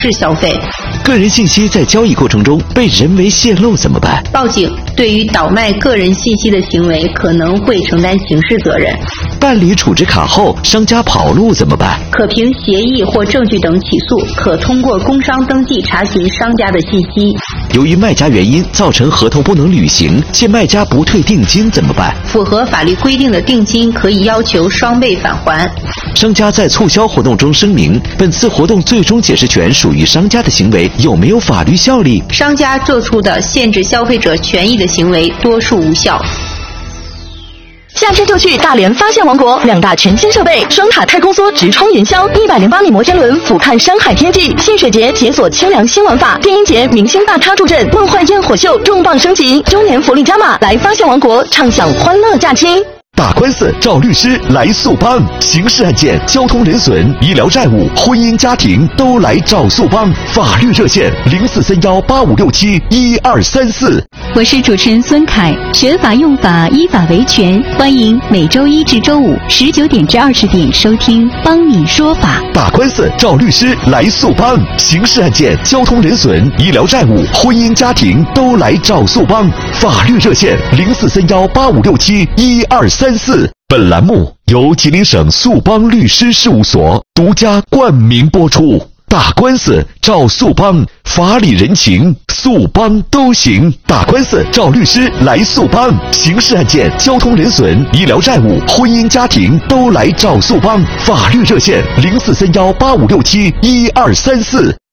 是消费。 个人信息在交易过程中被人为泄露怎么办？ 报警。对于倒卖个人信息的行为，可能会承担刑事责任。 办理储值卡后，商家跑路怎么办？ 可凭协议或证据等起诉，可通过工商登记查询商家的信息。 由于卖家原因造成合同不能履行，且卖家不退定金怎么办？ 符合法律规定的定金可以要求双倍返还。 商家在促销活动中声明，本次活动最终解释权属于商家的行为有没有法律效力？ 商家做出的限制消费者权益的行为多数无效。 夏天就去大连发现王国，2大全新设备，双塔太空梭直冲云霄，108米摩天轮俯瞰山海天际，戏水节解锁清凉新玩法，电音节明星大咖助阵，梦幻焰火秀重磅升级，周年福利加码，来发现王国畅享欢乐假期。 打官司找律师来速帮，刑事案件、交通人损、医疗债务、婚姻家庭都来找速帮。法律热线043185671234。 我是主持人孙凯，学法用法，依法维权，欢迎每周一至周五19点至20点收听《帮你说法》。 打官司找律师来速帮，刑事案件、交通人损、医疗债务、婚姻家庭都来找速帮。法律热线043185671234。本栏目由吉林省速帮律师事务所独家冠名播出。打官司找速帮，法理人情速帮都行。打官司找律师来速帮，刑事案件、交通人损、医疗债务、婚姻家庭都来找速帮。法律热线043185671234。